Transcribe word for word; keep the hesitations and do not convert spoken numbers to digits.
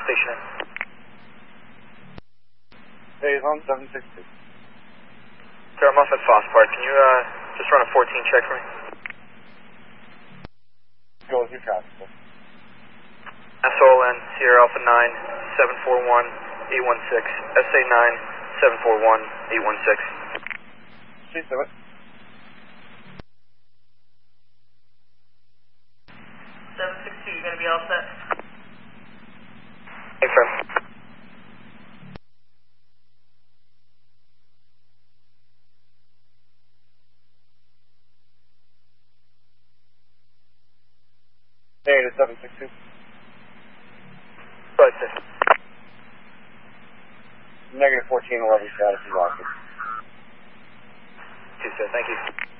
station in. Hey, on seven six two. Sir, I'm off at Phosphart. Can you uh, just run a fourteen check for me? Go with your traffic. S O L N, Sierra Alpha nine, seven four one, eight one six, S A nine, seven four one, eight one six. Street seven. seven six two, you're going to be all set? Thanks, sir. Hey, it is seven six two. Right, sir. Negative fourteen eleven status is locked. Two, sir. Thank you.